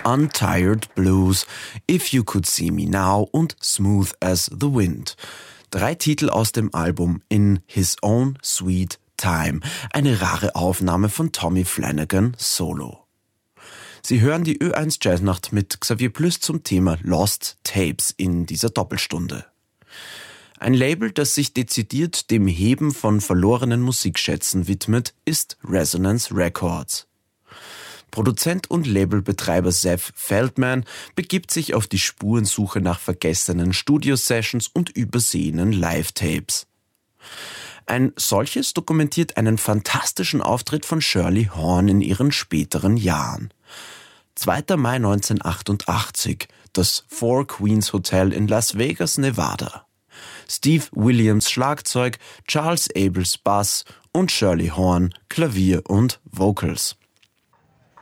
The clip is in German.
Untired Blues, If You Could See Me Now und Smooth as the Wind. 3 Titel aus dem Album In His Own Sweet Time, eine rare Aufnahme von Tommy Flanagan solo. Sie hören die Ö1 Jazznacht mit Xavier Plüss zum Thema Lost Tapes in dieser Doppelstunde. Ein Label, das sich dezidiert dem Heben von verlorenen Musikschätzen widmet, ist Resonance Records. Produzent und Labelbetreiber Zev Feldman begibt sich auf die Spurensuche nach vergessenen Studio-Sessions und übersehenen Live-Tapes. Ein solches dokumentiert einen fantastischen Auftritt von Shirley Horn in ihren späteren Jahren. 2. Mai 1988, das Four Queens Hotel in Las Vegas, Nevada. Steve Williams Schlagzeug, Charles Abels Bass und Shirley Horn Klavier und Vocals.